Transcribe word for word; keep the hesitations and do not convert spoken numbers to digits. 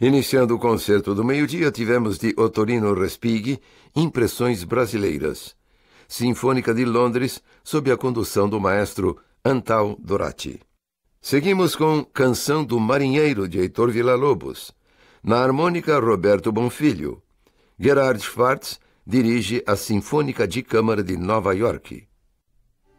Iniciando o concerto do meio-dia, tivemos de Ottorino Respighi, Impressões Brasileiras. Sinfônica de Londres, sob a condução do maestro Antal Dorati. Seguimos com Canção do Marinheiro, de Heitor Villa-Lobos. Na harmônica, Roberto Bonfilho. Gerhard Schwartz dirige a Sinfônica de Câmara de Nova York.